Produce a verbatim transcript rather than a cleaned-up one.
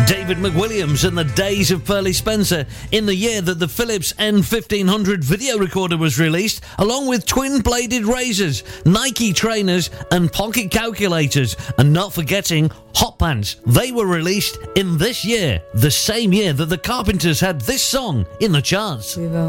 David McWilliams and the Days of Pearly Spencer in the year that the Philips N fifteen hundred video recorder was released, along with twin-bladed razors, Nike trainers and pocket calculators, and not forgetting hot pants. They were released in this year, the same year that the Carpenters had this song in the charts.